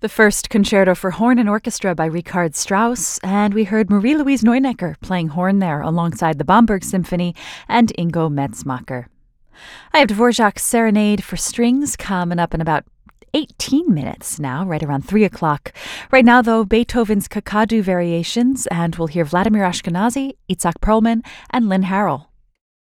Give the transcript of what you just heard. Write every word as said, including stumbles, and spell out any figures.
The first concerto for horn and orchestra by Richard Strauss, and we heard Marie-Louise Neunecker playing horn there alongside the Bamberg Symphony and Ingo Metzmacher. I have Dvorak's Serenade for Strings coming up in about eighteen minutes now, right around three o'clock. Right now, though, Beethoven's Kakadu Variations, and we'll hear Vladimir Ashkenazy, Itzhak Perlman, and Lynn Harrell.